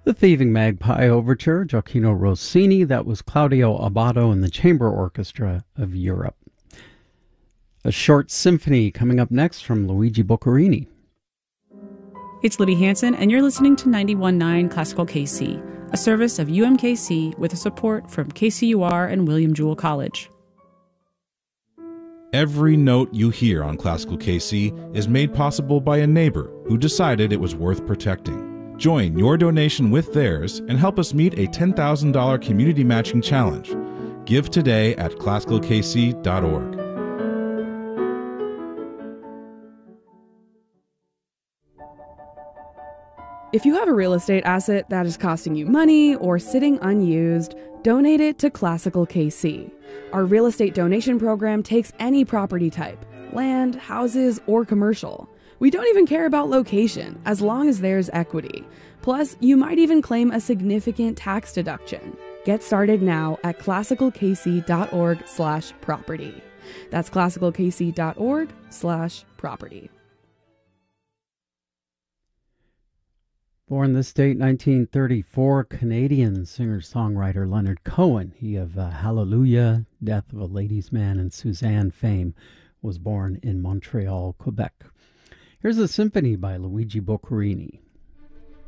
The Thieving Magpie Overture, Gioacchino Rossini. That was Claudio Abbado and the Chamber Orchestra of Europe. A short symphony coming up next from Luigi Boccherini. It's Libby Hansen, and you're listening to 91.9 Classical KC, a service of UMKC with support from KCUR and William Jewell College. Every note you hear on Classical KC is made possible by a neighbor who decided it was worth protecting. Join your donation with theirs and help us meet a $10,000 community matching challenge. Give today at classicalkc.org. If you have a real estate asset that is costing you money or sitting unused, donate it to Classical KC. Our real estate donation program takes any property type, land, houses, or commercial. We don't even care about location, as long as there's equity. Plus, you might even claim a significant tax deduction. Get started now at classicalkc.org/property. That's classicalkc.org/property. Born this date, 1934, Canadian singer-songwriter Leonard Cohen. He of Hallelujah, Death of a Ladies' Man, and Suzanne fame, was born in Montreal, Quebec. Here's a symphony by Luigi Boccherini.